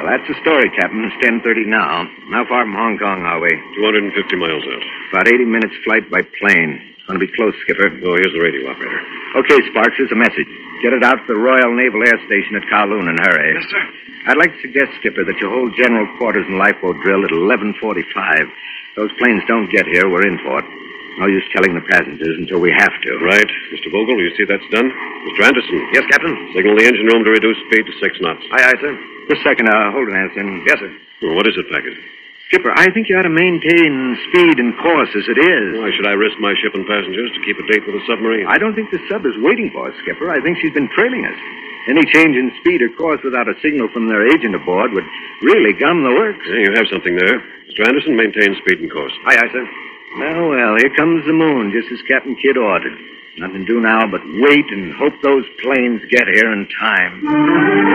that's the story, Captain. It's 10:30 now. How far from Hong Kong are we? 250 miles out. About 80 minutes flight by plane. It's going to be close, Skipper. Oh, here's the radio operator. Okay, Sparks, here's a message. Get it out to the Royal Naval Air Station at Kowloon and hurry. Yes, sir. I'd like to suggest, Skipper, that you hold general quarters and lifeboat drill at 11:45. Those planes don't get here, we're in for it. No use telling the passengers until we have to. Right. Mr. Vogel, will you see that's done? Mr. Anderson. Yes, Captain? Signal the engine room to reduce speed to 6 knots. Aye, sir. Just a second, hold it, Anderson. Yes, sir. Well, what is it, Packard? Skipper, I think you ought to maintain speed and course as it is. Why should I risk my ship and passengers to keep a date with a submarine? I don't think the sub is waiting for us, Skipper. I think she's been trailing us. Any change in speed or course without a signal from their agent aboard would really gum the works. Yeah, you have something there. Mr. Anderson, maintain speed and course. Aye, sir. Well, here comes the moon, just as Captain Kidd ordered. Nothing to do now but wait and hope those planes get here in time.